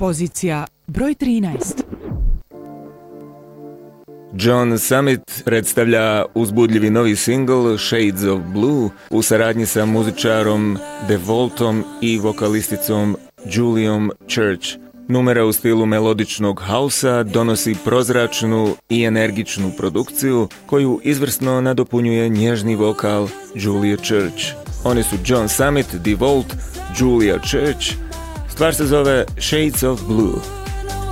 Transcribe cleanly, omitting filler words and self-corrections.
Pozicija broj 13. John Summit predstavlja uzbudljivi novi singl Shades of Blue u saradnji sa muzičarom DeVoltom i vokalisticom Juliom Church. Numera u stilu melodičnog hausa donosi prozračnu i energičnu produkciju koju izvrsno nadopunjuje nježni vokal Julia Church. Oni su John Summit, DeVolt, Julia Church. Stvar se zove Shades of Blue.